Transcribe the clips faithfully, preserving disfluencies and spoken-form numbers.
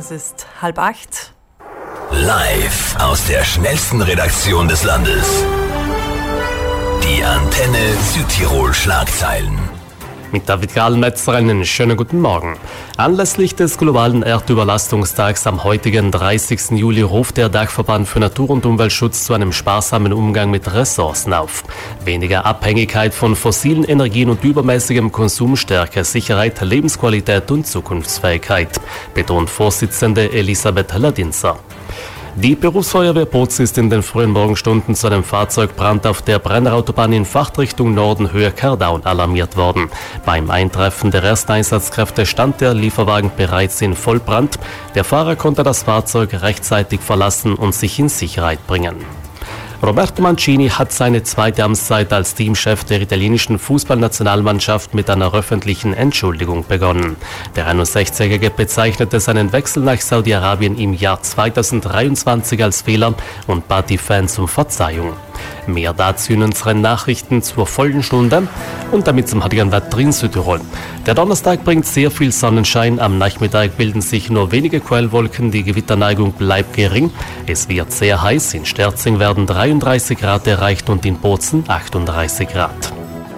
Es ist halb acht. Live aus der schnellsten Redaktion des Landes. Die Antenne Südtirol Schlagzeilen. Mit David Grahlmetzer einen schönen guten Morgen. Anlässlich des globalen Erdüberlastungstags am heutigen dreißigsten Juli ruft der Dachverband für Natur- und Umweltschutz zu einem sparsamen Umgang mit Ressourcen auf. Weniger Abhängigkeit von fossilen Energien und übermäßigem Konsum stärke Sicherheit, Lebensqualität und Zukunftsfähigkeit, betont Vorsitzende Elisabeth Ladinser. Die Berufsfeuerwehr Bozen ist in den frühen Morgenstunden zu einem Fahrzeugbrand auf der Brennerautobahn in Fachrichtung Norden Höhe Kardaun alarmiert worden. Beim Eintreffen der ersten Einsatzkräfte stand der Lieferwagen bereits in Vollbrand. Der Fahrer konnte das Fahrzeug rechtzeitig verlassen und sich in Sicherheit bringen. Roberto Mancini hat seine zweite Amtszeit als Teamchef der italienischen Fußballnationalmannschaft mit einer öffentlichen Entschuldigung begonnen. Der einundsechzigjährige bezeichnete seinen Wechsel nach Saudi-Arabien im Jahr zweitausenddreiundzwanzig als Fehler und bat die Fans um Verzeihung. Mehr dazu in unseren Nachrichten zur vollen Stunde und damit zum heutigen Wetter in Südtirol. Der Donnerstag bringt sehr viel Sonnenschein, am Nachmittag bilden sich nur wenige Quellwolken, die Gewitterneigung bleibt gering. Es wird sehr heiß, in Sterzing werden dreiunddreißig Grad erreicht und in Bozen achtunddreißig Grad.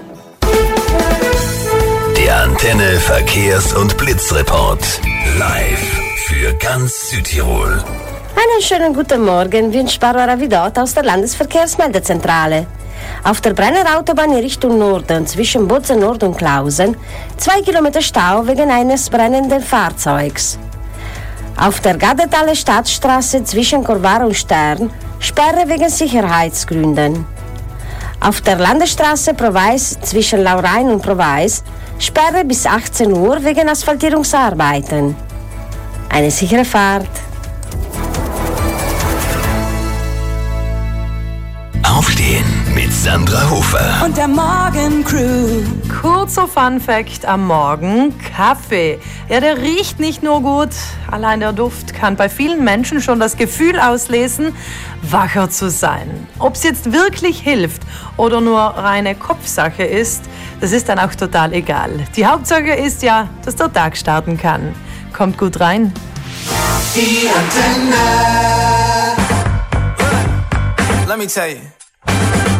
Der Antenne Verkehrs- und Blitzreport. Live für ganz Südtirol. Einen schönen guten Morgen wünscht Barbara Vidot aus der Landesverkehrsmeldezentrale. Auf der Brennerautobahn in Richtung Norden zwischen Bozen Nord und Klausen zwei Kilometer Stau wegen eines brennenden Fahrzeugs. Auf der Gadetaler Stadtstraße zwischen Corvar und Stern Sperre wegen Sicherheitsgründen. Auf der Landesstraße Provais zwischen Laurein und Provais Sperre bis achtzehn Uhr wegen Asphaltierungsarbeiten. Eine sichere Fahrt. Aufstehen mit Sandra Hofer und der Morgencrew. Kurzer Funfact am Morgen: Kaffee. Ja, der riecht nicht nur gut, allein der Duft kann bei vielen Menschen schon das Gefühl auslesen, wacher zu sein. Ob es jetzt wirklich hilft oder nur reine Kopfsache ist, das ist dann auch total egal. Die Hauptsache ist ja, dass der Tag starten kann. Kommt gut rein. Die Antenne. Let me tell you.